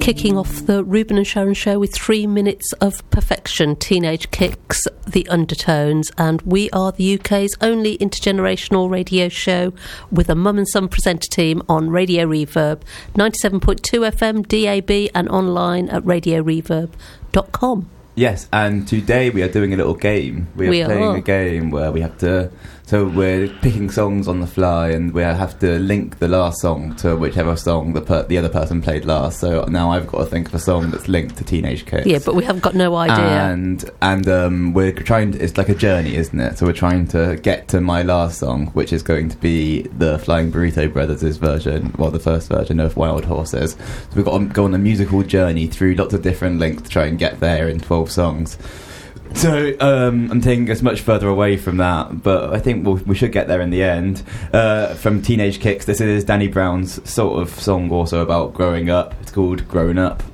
Kicking off the Ruben and Sharon show with 3 minutes of perfection, Teenage Kicks, The Undertones, and we are the UK's only intergenerational radio show with a mum and son presenter team on Radio Reverb, 97.2 FM, DAB and online at radioreverb.com. Yes, and today we are doing a little game. We are playing a game where we have to... So we're picking songs on the fly, and we have to link the last song to whichever song the other person played last. So now I've got to think of a song that's linked to Teenage Kicks. Yeah, but we haven't got no idea. And we're trying... It's like a journey, isn't it? So we're trying to get to my last song, which is going to be the Flying Burrito Brothers' version, well, the first version of Wild Horses. So we've got to go on a musical journey through lots of different links to try and get there in 12 songs. So I'm taking us much further away from that, but I think we should get there in the end. From Teenage Kicks, this is Danny Brown's sort of song also about growing up. It's called Grown Up.